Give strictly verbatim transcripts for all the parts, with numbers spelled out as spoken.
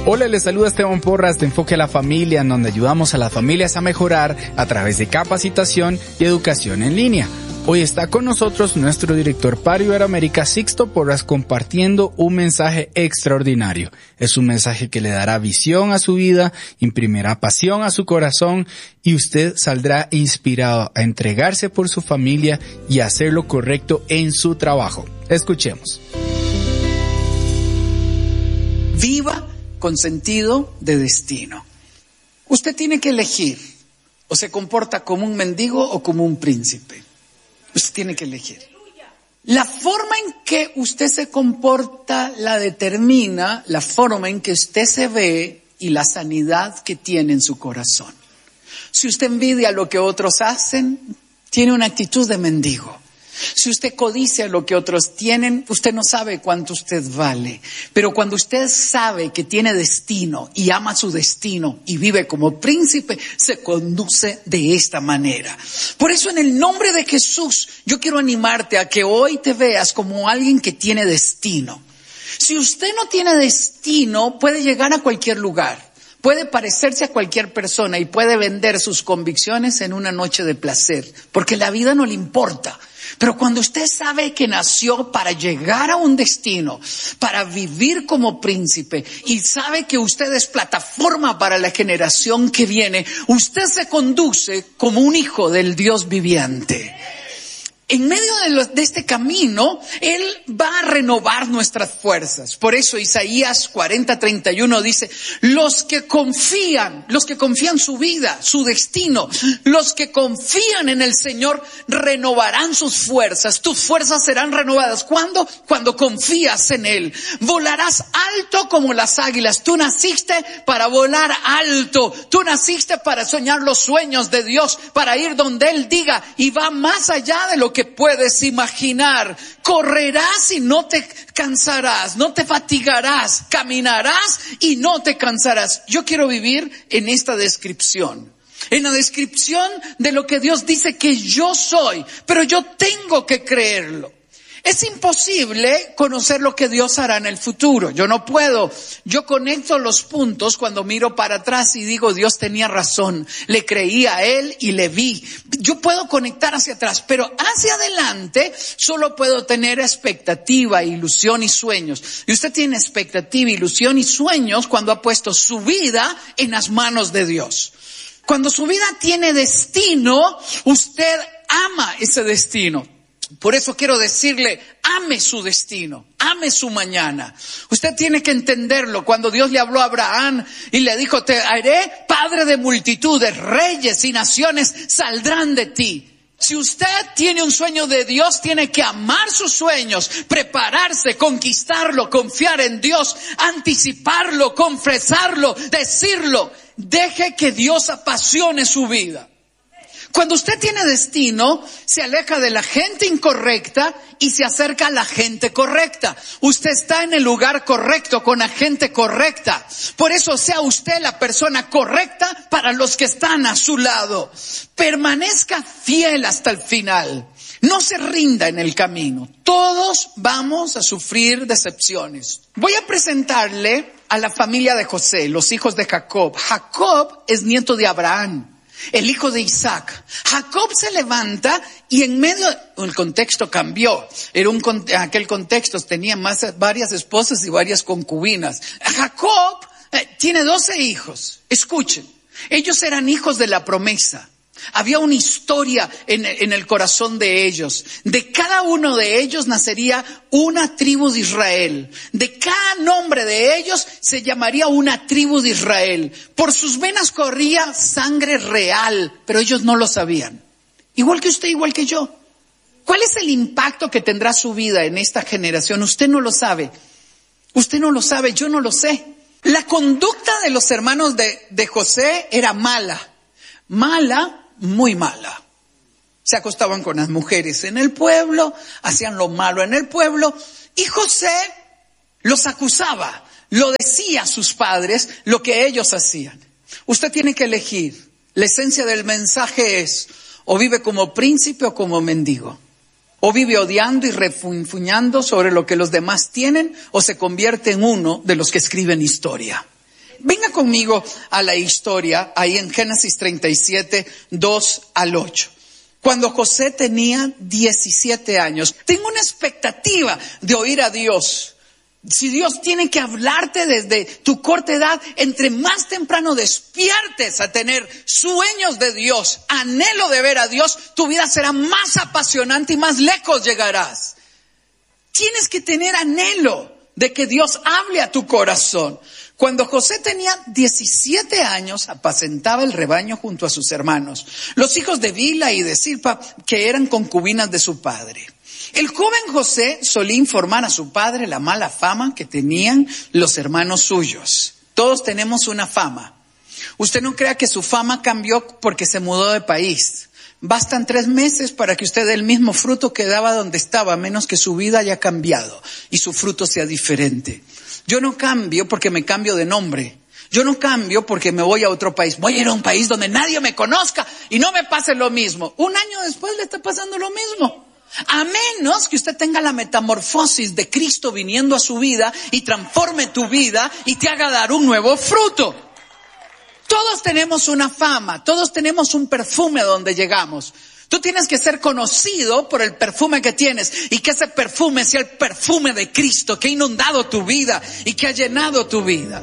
Hola, les saluda Esteban Porras de Enfoque a la Familia, en donde ayudamos a las familias a mejorar a través de capacitación y educación en línea. Hoy está con nosotros nuestro director para Iberoamérica, Sixto Porras, compartiendo un mensaje extraordinario. Es un mensaje que le dará visión a su vida, imprimirá pasión a su corazón y usted saldrá inspirado a entregarse por su familia y a hacer lo correcto en su trabajo. Escuchemos. Viva con sentido de destino. Usted tiene que elegir, o se comporta como un mendigo o como un príncipe. Usted tiene que elegir. La forma en que usted se comporta la determina la forma en que usted se ve y la sanidad que tiene en su corazón. Si usted envidia lo que otros hacen, tiene una actitud de mendigo. Si usted codicia lo que otros tienen, usted no sabe cuánto usted vale. Pero cuando usted sabe que tiene destino y ama su destino y vive como príncipe, se conduce de esta manera. Por eso, en el nombre de Jesús, yo quiero animarte a que hoy te veas como alguien que tiene destino. Si usted no tiene destino, puede llegar a cualquier lugar. Puede parecerse a cualquier persona y puede vender sus convicciones en una noche de placer, porque la vida no le importa. Pero cuando usted sabe que nació para llegar a un destino, para vivir como príncipe, y sabe que usted es plataforma para la generación que viene, usted se conduce como un hijo del Dios viviente. En medio de, lo, de este camino, Él va a renovar nuestras fuerzas. Por eso Isaías cuarenta, treinta y uno dice, los que confían, los que confían su vida, su destino, los que confían en el Señor renovarán sus fuerzas. Tus fuerzas serán renovadas. ¿Cuándo? Cuando confías en Él. Volarás alto como las águilas. Tú naciste para volar alto. Tú naciste para soñar los sueños de Dios, para ir donde Él diga, y va más allá de lo que puedes imaginar. Correrás y no te cansarás, no te fatigarás, caminarás y no te cansarás. Yo quiero vivir en esta descripción, en la descripción de lo que Dios dice que yo soy, pero yo tengo que creerlo. Es imposible conocer lo que Dios hará en el futuro. Yo no puedo. Yo conecto los puntos cuando miro para atrás y digo, Dios tenía razón. Le creí a Él y le vi. Yo puedo conectar hacia atrás, pero hacia adelante solo puedo tener expectativa, ilusión y sueños. Y usted tiene expectativa, ilusión y sueños cuando ha puesto su vida en las manos de Dios. Cuando su vida tiene destino, usted ama ese destino. Por eso quiero decirle, ame su destino, ame su mañana. Usted tiene que entenderlo. Cuando Dios le habló a Abraham y le dijo, te haré padre de multitudes, reyes y naciones saldrán de ti. Si usted tiene un sueño de Dios, tiene que amar sus sueños, prepararse, conquistarlo, confiar en Dios, anticiparlo, confesarlo, decirlo. Deje que Dios apasione su vida. Cuando usted tiene destino, se aleja de la gente incorrecta y se acerca a la gente correcta. Usted está en el lugar correcto, con la gente correcta. Por eso sea usted la persona correcta para los que están a su lado. Permanezca fiel hasta el final. No se rinda en el camino. Todos vamos a sufrir decepciones. Voy a presentarle a la familia de José, los hijos de Jacob. Jacob es nieto de Abraham, el hijo de Isaac. Jacob se levanta y en medio, el contexto cambió. Era un, aquel contexto tenía más, varias esposas y varias concubinas. Jacob eh, tiene doce hijos. Escuchen, ellos eran hijos de la promesa. Había una historia en, en el corazón de ellos. De cada uno de ellos nacería una tribu de Israel. De cada nombre de ellos se llamaría una tribu de Israel. Por sus venas corría sangre real, pero ellos no lo sabían. Igual que usted, igual que yo. ¿Cuál es el impacto que tendrá su vida en esta generación? Usted no lo sabe. Usted no lo sabe, yo no lo sé. La conducta de los hermanos de, de José era mala. Mala. Muy mala. Se acostaban con las mujeres en el pueblo, hacían lo malo en el pueblo, y José los acusaba, lo decía a sus padres lo que ellos hacían. Usted tiene que elegir. La esencia del mensaje es, o vive como príncipe o como mendigo. O vive odiando y refunfuñando sobre lo que los demás tienen, o se convierte en uno de los que escriben historia. Venga conmigo a la historia, ahí en Génesis treinta y siete, dos al ocho. Cuando José tenía diecisiete años, tengo una expectativa de oír a Dios. Si Dios tiene que hablarte desde tu corta edad, entre más temprano despiertes a tener sueños de Dios, anhelo de ver a Dios, tu vida será más apasionante y más lejos llegarás. Tienes que tener anhelo de que Dios hable a tu corazón. Cuando José tenía diecisiete años, apacentaba el rebaño junto a sus hermanos, los hijos de Bila y de Silpa, que eran concubinas de su padre. El joven José solía informar a su padre la mala fama que tenían los hermanos suyos. Todos tenemos una fama. Usted no crea que su fama cambió porque se mudó de país. Bastan tres meses para que usted dé el mismo fruto que daba donde estaba, a menos que su vida haya cambiado y su fruto sea diferente. Yo no cambio porque me cambio de nombre. Yo no cambio porque me voy a otro país. Voy a ir a un país donde nadie me conozca y no me pase lo mismo. Un año después le está pasando lo mismo. A menos que usted tenga la metamorfosis de Cristo viniendo a su vida y transforme tu vida y te haga dar un nuevo fruto. Todos tenemos una fama, todos tenemos un perfume a donde llegamos. Tú tienes que ser conocido por el perfume que tienes y que ese perfume sea el perfume de Cristo que ha inundado tu vida y que ha llenado tu vida.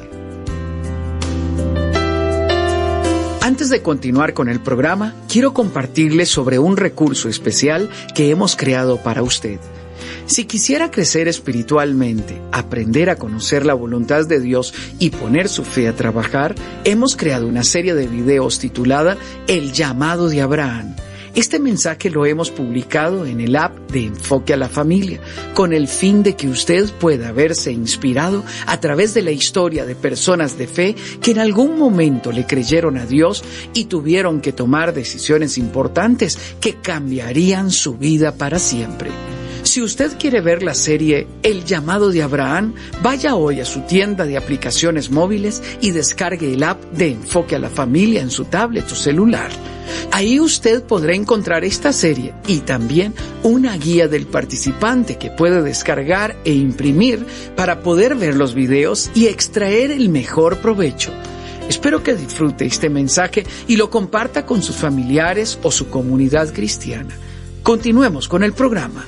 Antes de continuar con el programa, quiero compartirles sobre un recurso especial que hemos creado para usted. Si quisiera crecer espiritualmente, aprender a conocer la voluntad de Dios y poner su fe a trabajar, hemos creado una serie de videos titulada El llamado de Abraham. Este mensaje lo hemos publicado en el app de Enfoque a la Familia, con el fin de que usted pueda verse inspirado a través de la historia de personas de fe que en algún momento le creyeron a Dios y tuvieron que tomar decisiones importantes que cambiarían su vida para siempre. Si usted quiere ver la serie El llamado de Abraham, vaya hoy a su tienda de aplicaciones móviles y descargue el app de Enfoque a la Familia en su tablet o celular. Ahí usted podrá encontrar esta serie y también una guía del participante que puede descargar e imprimir para poder ver los videos y extraer el mejor provecho. Espero que disfrute este mensaje y lo comparta con sus familiares o su comunidad cristiana. Continuemos con el programa.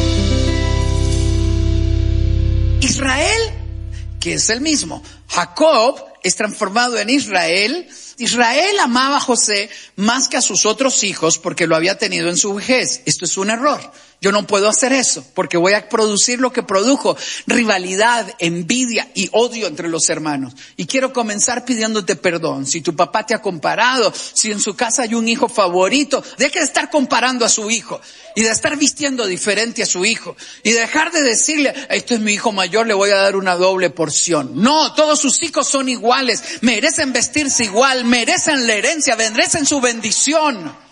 Israel, que es el mismo. Jacob es transformado en Israel. Israel amaba a José más que a sus otros hijos porque lo había tenido en su vejez. Esto es un error. Yo no puedo hacer eso porque voy a producir lo que produjo: rivalidad, envidia y odio entre los hermanos. Y quiero comenzar pidiéndote perdón. Si tu papá te ha comparado, si en su casa hay un hijo favorito, deje de estar comparando a su hijo y de estar vistiendo diferente a su hijo y dejar de decirle, esto es mi hijo mayor, le voy a dar una doble porción. No, todos sus hijos son iguales, merecen vestirse igual, merecen la herencia, merecen su bendición.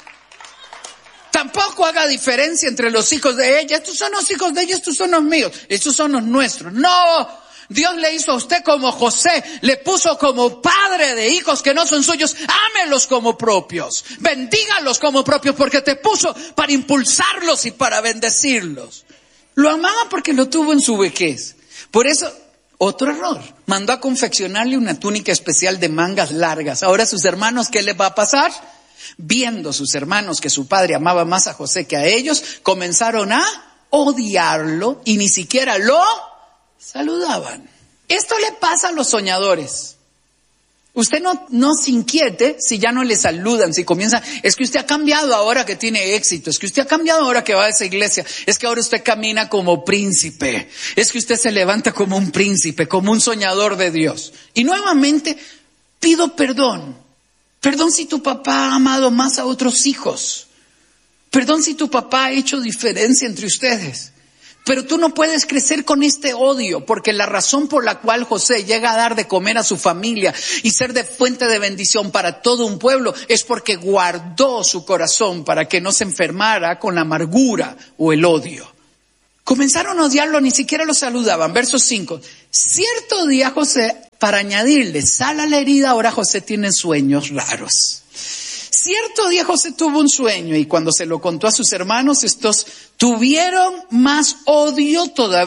Tampoco haga diferencia entre los hijos de ella. Estos son los hijos de ella, estos son los míos, estos son los nuestros. No, Dios le hizo a usted como José, le puso como padre de hijos que no son suyos. Ámelos como propios, bendígalos como propios, porque te puso para impulsarlos y para bendecirlos. Lo amaba porque lo tuvo en su vejez. Por eso, otro error, mandó a confeccionarle una túnica especial de mangas largas. Ahora sus hermanos, ¿qué les va a pasar? Viendo sus hermanos que su padre amaba más a José que a ellos, comenzaron a odiarlo y ni siquiera lo saludaban. Esto le pasa a los soñadores. Usted no, no se inquiete si ya no le saludan, si comienza, es que usted ha cambiado ahora que tiene éxito, es que usted ha cambiado ahora que va a esa iglesia, es que ahora usted camina como príncipe, es que usted se levanta como un príncipe, como un soñador de Dios. Y nuevamente pido perdón. Perdón si tu papá ha amado más a otros hijos. Perdón si tu papá ha hecho diferencia entre ustedes. Pero tú no puedes crecer con este odio, porque la razón por la cual José llega a dar de comer a su familia y ser de fuente de bendición para todo un pueblo es porque guardó su corazón para que no se enfermara con la amargura o el odio. Comenzaron a odiarlo, ni siquiera lo saludaban. Verso cinco. Cierto día José, para añadirle sal a la herida, ahora José tiene sueños raros. Cierto día José tuvo un sueño y cuando se lo contó a sus hermanos, estos tuvieron más odio todavía.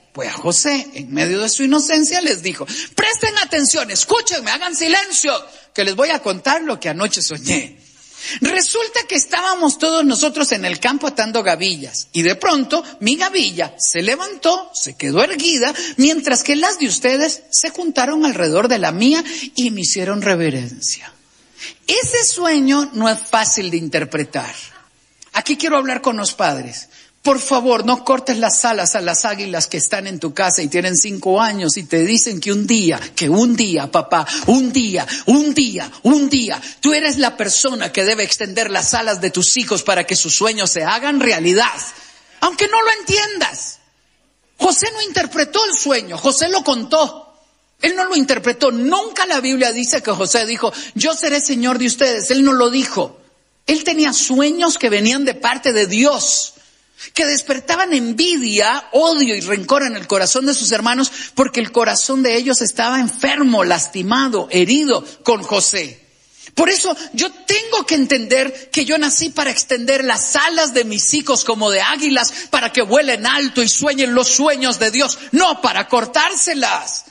Pues a José, en medio de su inocencia, les dijo: presten atención, escúchenme, hagan silencio, que les voy a contar lo que anoche soñé. Resulta que estábamos todos nosotros en el campo atando gavillas, y de pronto mi gavilla se levantó, se quedó erguida, mientras que las de ustedes se juntaron alrededor de la mía y me hicieron reverencia. Ese sueño no es fácil de interpretar. Aquí quiero hablar con los padres. Por favor, no cortes las alas a las águilas que están en tu casa y tienen cinco años y te dicen que un día, que un día, papá, un día, un día, un día, tú eres la persona que debe extender las alas de tus hijos para que sus sueños se hagan realidad. Aunque no lo entiendas. José no interpretó el sueño, José lo contó. Él no lo interpretó. Nunca la Biblia dice que José dijo: yo seré señor de ustedes. Él no lo dijo. Él tenía sueños que venían de parte de Dios, que despertaban envidia, odio y rencor en el corazón de sus hermanos, porque el corazón de ellos estaba enfermo, lastimado, herido con José. Por eso yo tengo que entender que yo nací para extender las alas de mis hijos como de águilas, para que vuelen alto y sueñen los sueños de Dios, no para cortárselas.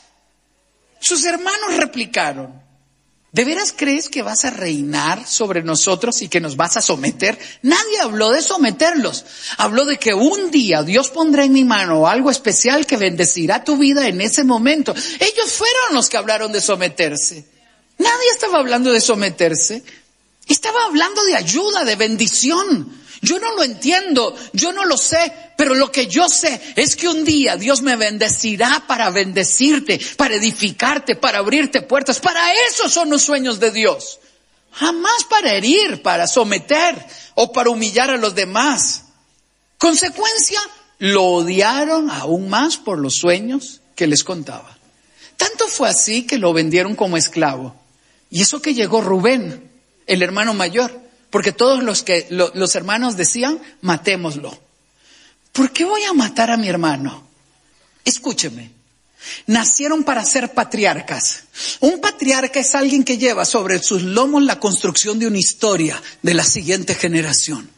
Sus hermanos replicaron: ¿de veras crees que vas a reinar sobre nosotros y que nos vas a someter? Nadie habló de someterlos. Habló de que un día Dios pondrá en mi mano algo especial que bendecirá tu vida en ese momento. Ellos fueron los que hablaron de someterse. Nadie estaba hablando de someterse. Estaba hablando de ayuda, de bendición. Yo no lo entiendo, yo no lo sé, pero lo que yo sé es que un día Dios me bendecirá para bendecirte, para edificarte, para abrirte puertas. Para eso son los sueños de Dios. Jamás para herir, para someter o para humillar a los demás. Consecuencia, lo odiaron aún más por los sueños que les contaba. Tanto fue así que lo vendieron como esclavo. Y eso que llegó Rubén, el hermano mayor. Porque todos los que lo, los hermanos decían: matémoslo. ¿Por qué voy a matar a mi hermano? Escúcheme. Nacieron para ser patriarcas. Un patriarca es alguien que lleva sobre sus lomos la construcción de una historia de la siguiente generación.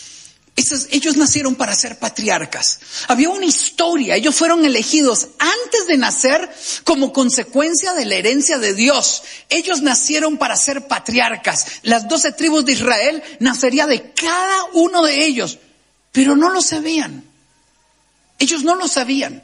Esos, ellos nacieron para ser patriarcas. Había una historia. Ellos fueron elegidos antes de nacer como consecuencia de la herencia de Dios. Ellos nacieron para ser patriarcas. Las doce tribus de Israel nacería de cada uno de ellos. Pero no lo sabían. Ellos no lo sabían.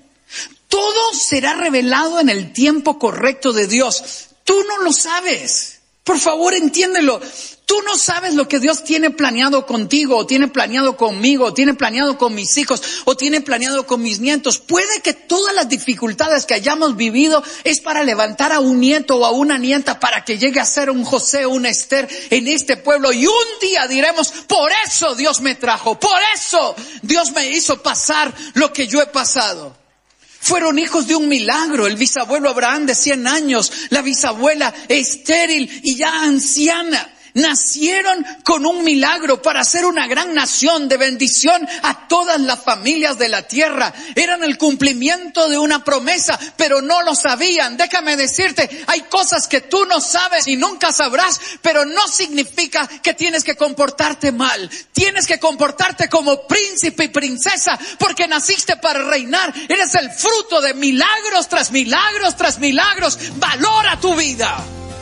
Todo será revelado en el tiempo correcto de Dios. Tú no lo sabes. Por favor, entiéndelo. Tú no sabes lo que Dios tiene planeado contigo, o tiene planeado conmigo, o tiene planeado con mis hijos, o tiene planeado con mis nietos. Puede que todas las dificultades que hayamos vivido es para levantar a un nieto o a una nieta para que llegue a ser un José o una Esther en este pueblo. Y un día diremos: por eso Dios me trajo, por eso Dios me hizo pasar lo que yo he pasado. Fueron hijos de un milagro. El bisabuelo Abraham de cien años, la bisabuela estéril y ya anciana. Nacieron con un milagro para ser una gran nación de bendición a todas las familias de la tierra. Eran el cumplimiento de una promesa, pero no lo sabían. Déjame decirte, hay cosas que tú no sabes y nunca sabrás, pero no significa que tienes que comportarte mal. Tienes que comportarte como príncipe y princesa, porque naciste para reinar. Eres el fruto de milagros tras milagros tras milagros. Valora tu vida.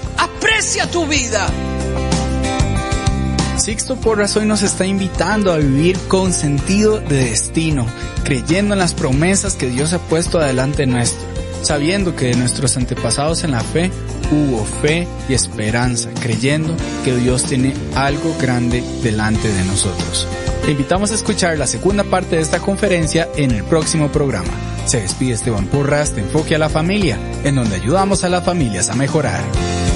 Aprecia tu vida. Sixto Porras hoy nos está invitando a vivir con sentido de destino, creyendo en las promesas que Dios ha puesto adelante nuestro, sabiendo que de nuestros antepasados en la fe hubo fe y esperanza, creyendo que Dios tiene algo grande delante de nosotros. Te invitamos a escuchar la segunda parte de esta conferencia en el próximo programa. Se despide Esteban Porras de Enfoque a la Familia, en donde ayudamos a las familias a mejorar.